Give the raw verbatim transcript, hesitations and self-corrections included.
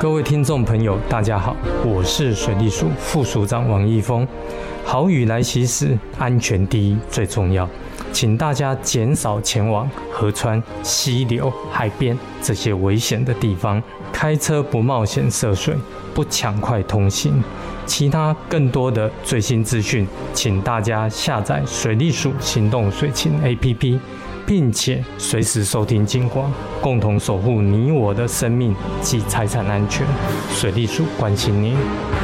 各位听众朋友，大家好，我是水利署副署长王义峰。豪雨来袭时，安全第一最重要，请大家减少前往河川、溪流、海边这些危险的地方，开车不冒险涉水，不抢快通行。其他更多的最新资讯，请大家下载水利署行动水情 A P P， 并且随时收听警广，共同守护你我的生命及财产安全。水利署关心您。